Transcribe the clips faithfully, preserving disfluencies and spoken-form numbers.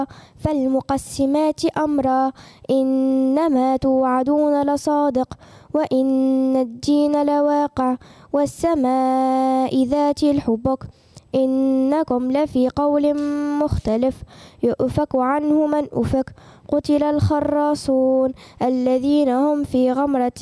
فالمقسمات أمرا إنما توعدون لصادق وإن الدين لواقع والسماء ذات الحبك إنكم لفي قول مختلف يؤفك عنه من أفك قتل الخراصون الذين هم في غمرة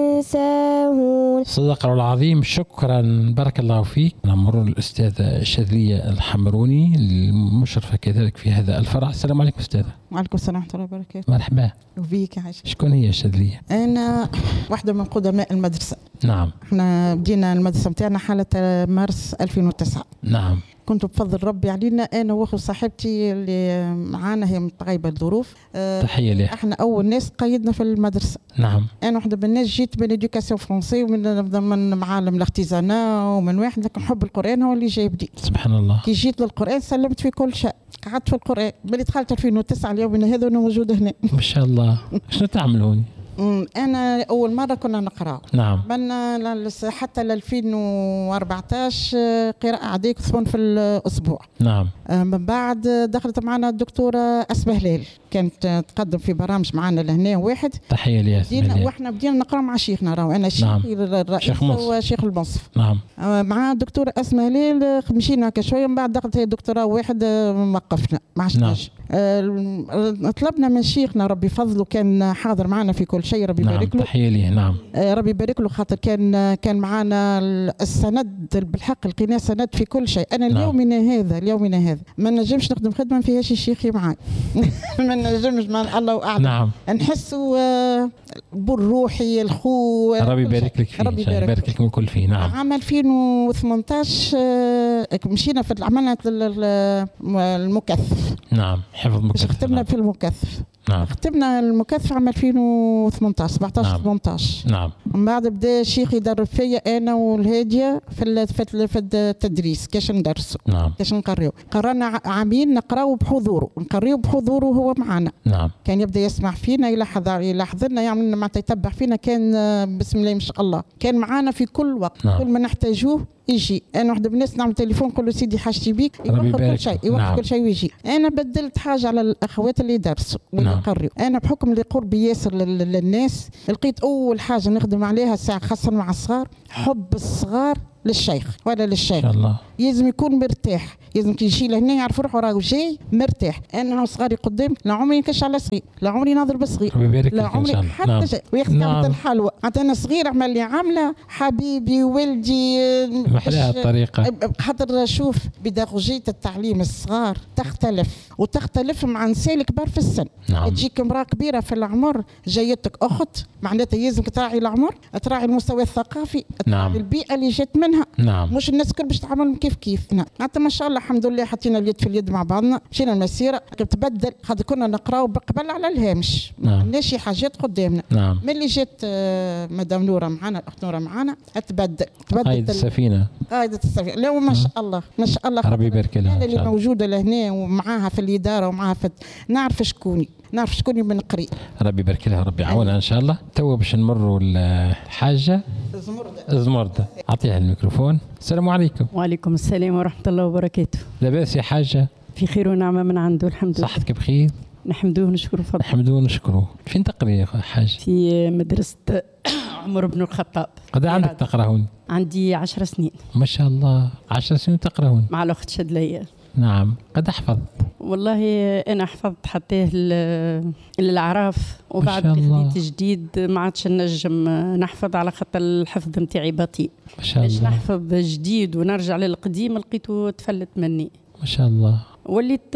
ساهون. صدق الله العظيم. شكرا بارك الله فيك. نمر الأستاذة شاذلية الحمروني المشرفة كذلك في هذا الفرع. السلام عليكم أستاذة. وعليكم السلام ورحمة الله وبركاته. مرحبا وبيك عايشة. شكون هي شاذلية؟ أنا واحدة من قدماء المدرسة. نعم. احنا بدينا المدرسة متاعنا حالة مارس ألفين وتسعة. نعم. كنت بفضل ربي علينا انا واخو صاحبتي اللي معانا هي متغيبه الظروف. أه تحيه لها. احنا اول ناس قيدنا في المدرسه. نعم. انا وحده من الناس جيت من اديوكاسيون فرونسي ومن من معالم الاختزانه ومن واحد، لكن حب القران هو اللي جايبني. سبحان الله. كي جيت للقران سلمت في كل شيء، قعدت في القران بلي دخلت ألفين وتسعة اليوم هذا وانا موجوده هنا. ما شاء الله. شنو تعملون؟ أنا أول مرة كنا نقرأ. نعم. من حتى ل ألفين وأربعطاش قراءة عادية ثمن في الأسبوع. نعم. من بعد دخلت معنا الدكتورة أسماء هلال، كانت تقدم في برامج معنا لهنا واحد. تحية لي أسماء. وإحنا بدينا نقرأ مع شيخنا راهو أنا شيخ. نعم. الرئيس وشيخ المنصف. نعم. مع الدكتورة أسماء هلال مشينا هكا شوية، من بعد دخلت هي الدكتورة واحد وقفنا ما عادش. نعم. طلبنا من شيخنا ربي فضله كان حاضر معنا في كل شيء ربي يبارك له. نعم. تحية ليه. نعم. ربي يبارك له خاطر كان كان معنا السند بالحق، لقيناه سند في كل شيء. انا نعم. اليومنا هذا اليومنا هذا ما نجمش نخدم خدمه ما فيهاش الشيخي معاي. ما نجمش مع الله اعلم. نعم. نحسوا بالروحي الخو. ربي يبارك لك فيه. ربي يبارك لك من كل فيه. نعم. عام ألفين وثمانطاش مشينا في عملنا المكثف. نعم. حفظ مكثف. ختمنا نعم. في المكثف. نعم. ختمنا المكثف عام ألفين وثمانطاش سبعطاش نعم. ثمانطاش. نعم. من بعد بدا الشيخ يدرب فيا انا والهاديه في في التدريس كاش ندرسوا. نعم. كاش نقريو. قرانا عامين نقراو بحضوره، نقريو بحضوره هو معنا. نعم. كان يبدا يسمع فينا، يلاحظ يلاحظ لنا، يعمل معناتها يتبع فينا، كان بسم الله ما شاء الله كان معنا في كل وقت. نعم. كل ما نحتاجوه يجي. انا واحده من الناس نعمل تليفون نقول له سيدي حاجتي بيك يوفر كل شيء، يوفر نعم. كل شيء ويجي. انا بدلت حاجه على الاخوات اللي يدرسوا واللي نعم. يقريوا. انا بحكم اللي قربي ياسر للناس لقيت اول حاجه نخدم عليها ساعه خاصه مع الصغار، حب الصغار للشيخ ولا للشيخ. الله. لازم يكون مرتاح، لازم كي يجي لهنا يعرف روحه راهو جاي مرتاح. انا صغاري قدام لا عمري نكش على صغير، لا عمري ناظر بصغير، لا عمري حتى نعم. شيء. وياخذ نعم. الحلوى حتى انا صغير عمل لي عامله حبيبي ولدي محلاها الطريقه. خاطر شوف بداغوجيه التعليم الصغار تختلف وتختلف مع نساء الكبار في السن. نعم. تجيك امراه كبيره في العمر جايتك اخت، معناتها لازمك تراعي العمر، تراعي المستوى الثقافي، تراعي نعم. البيئه اللي جات منها. نعم. مش الناس الكل باش تعاملهم كيف كيف. نعم. حتى ما شاء الله الحمد لله حطينا اليد في اليد مع بعضنا، مشينا المسيره تبدل. خاطر كنا نقراو قبل على الهامش، نعم. ما عندناش شي حاجات قدامنا. نعم. ملي جات مدام نوره معنا، الاخت نوره معنا، تبدل تبدل قائدة السفينه. قائدة السفينه. لا ما شاء الله ما شاء الله. ربي يبارك لها. اللي موجوده لهنا ومعاها في الاداره ومعاها في نعرف شكوني، نعرف شكوني من قريب. ربي يبارك لها، ربي يعاونها ان شاء الله. تو باش نمروا الحاجه زمرده. زمرده، اعطيها الميكروفون. السلام عليكم. وعليكم السلام ورحمه الله وبركاته. لاباس يا حاجه؟ في خير ونعمه من عنده الحمد لله. صحتك بخير؟ نحمدوه ونشكره فضله. نحمدوه ونشكره. فين تقري يا حاجه؟ في مدرسه عمر بن الخطاب. قد عندك تقرا هون؟ عندي عشر سنين. ما شاء الله، عشر سنين تقرا هون؟ مع الاخت شدليه. نعم. قد احفظ؟ والله انا حفظت حتى الاعراف، وبعد خديت جديد ما عادش نجم نحفظ على خاطر الحفظ نتاعي بطيء. ما شاء الله. باش نحفظ جديد ونرجع للقديم لقيته تفلت مني. ما شاء الله. وليت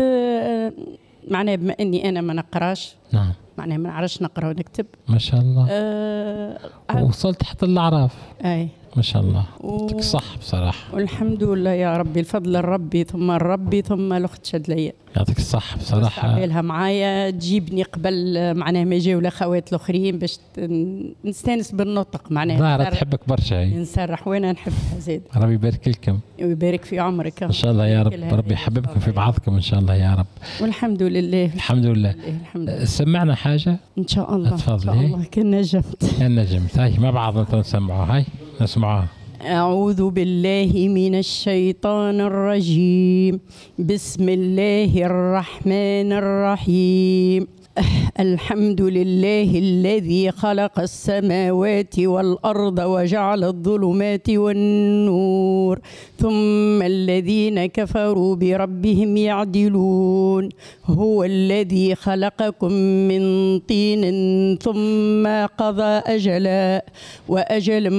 معناها بما اني انا ما نقراش. نعم. معناها ما نعرفش نقرا ونكتب. ما شاء الله. أه وصلت حتى الاعراف. اي ما شاء الله. و... صح بصراحه. والحمد لله يا ربي، الفضل الربي ثم الربي ثم الاخت شدليه. يعطيك الصح بصراحه. عاملها معايا تجيبني قبل معناها ما يجيو الاخوات الاخرين باش نستانس بالنطق. معناها ظاهره تحبك برشا هي. نسرح وانا نحبها زاد. ربي يبارك لكم ويبارك في عمرك ان شاء الله يا رب. ربي يحببكم في بعضكم ان شاء الله يا رب. والحمد لله. الحمد لله. الحمد لله. سمعنا حاجه ان شاء الله. تفضلي. ان شاء الله كان نجمت. كان نجمت. هاي مع بعض نسمعوها. هاي نسمعوها. أعوذ بالله من الشيطان الرجيم. بسم الله الرحمن الرحيم. الحمد لله الذي خلق السماوات والأرض وجعل الظلمات والنور ثم الذين كفروا بربهم يعدلون. هو الذي خلقكم من طين ثم قضى أجلا وأجل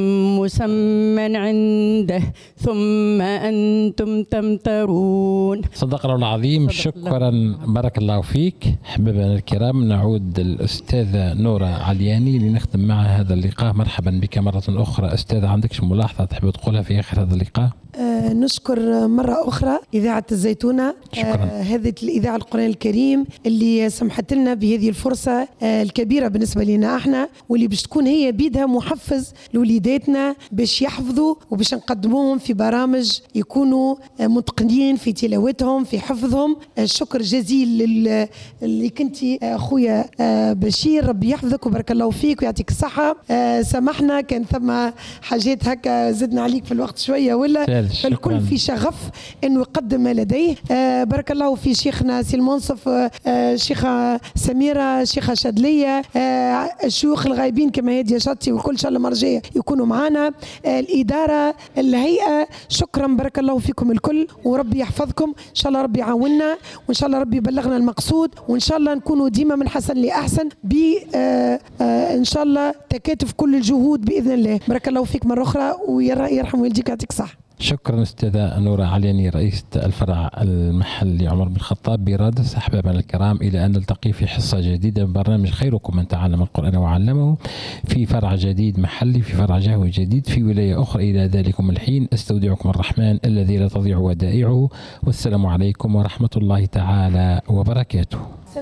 مسمى عنده ثم أنتم تمترون. صدق الله العظيم. شكرا، بارك الله فيك. حبايبنا الكرام، نعود الأستاذة نورة علياني لنختم معها هذا اللقاء. مرحبا بك مرة أخرى أستاذة، عندك ملاحظة تحب تقولها في آخر هذا اللقاء؟ آه نشكر مرة أخرى إذاعة الزيتونة، شكرا. آه هذه الإذاعة القرآن الكريم اللي سمحت لنا بهذه الفرصة آه الكبيرة بالنسبة لنا احنا، واللي باش تكون هي بيدها محفز لوليداتنا باش يحفظوا وباش نقدموهم في برامج يكونوا آه متقنين في تلاوتهم في حفظهم. آه شكر جزيل اللي كنتي آه أخويا آه بشير، ربي يحفظك وبارك الله فيك ويعطيك الصحة. آه سامحنا كان ثم حاجات هكا زدنا عليك في الوقت شوية ولا الكل في شغف انه يقدم ما لديه. آه بارك الله في شيخنا سي المنصف، آه شيخه سميره، شيخه شادليه، آه الشيوخ الغايبين كما هاديه شطي والكل ان شاء الله مرجيه يكونوا معنا، آه الاداره، الهيئه، شكرا بارك الله فيكم الكل وربي يحفظكم. ان شاء الله ربي يعاوننا وان شاء الله ربي يبلغنا المقصود، وان شاء الله نكونوا ديما من حسن لاحسن ب آه آه ان شاء الله تكاتف كل الجهود باذن الله. بارك الله فيك مره اخرى ويرحم والديك يعطيك صح. شكرا أستاذة نورة علياني رئيسة الفرع المحلي عمر بن الخطاب برادس. أحبابنا الكرام، إلى أن نلتقي في حصة جديدة من برنامج خيركم من تعلم القرآن وعلمه، في فرع جديد محلي، في فرع جهوي جديد في ولاية أخرى. إلى ذلكم الحين أستودعكم الرحمن الذي لا تضيع ودائعه، والسلام عليكم ورحمة الله تعالى وبركاته.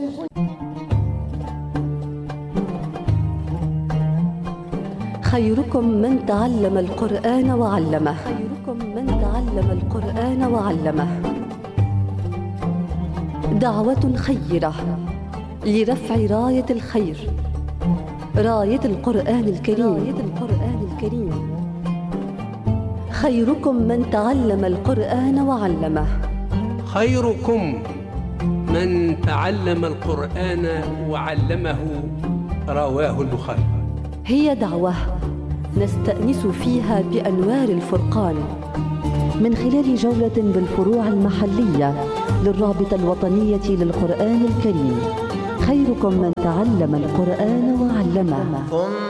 خيركم من تعلم القرآن وعلمه. خيركم من تعلم القرآن وعلمه. دعوة خيرة لرفع راية الخير، راية القرآن الكريم. راية القرآن الكريم. خيركم من تعلم القرآن وعلمه. خيركم من تعلم القرآن وعلمه، رواه البخاري. هي دعوة نستأنس فيها بأنوار الفرقان من خلال جولة بالفروع المحلية للرابطة الوطنية للقرآن الكريم. خيركم من تعلم القرآن وعلمه.